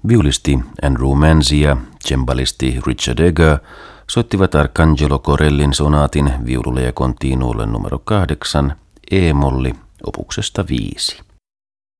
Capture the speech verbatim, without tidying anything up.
Viulisti Andrew Manzi ja cembalisti Richard Egger soittivat Arcangelo Corellin sonaatin viululle ja continuolle numero kahdeksan E-molli opuksesta viisi.